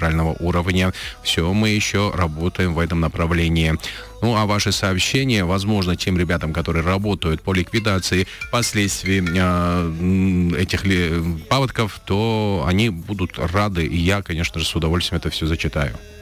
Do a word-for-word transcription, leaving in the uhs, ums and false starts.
федерального уровня. Все, мы еще работаем в этом направлении. Ну, а ваши сообщения, возможно, тем ребятам, которые работают по ликвидации последствий э, этих ли, паводков, то они будут рады, и я, конечно же, с удовольствием это все зачитаю.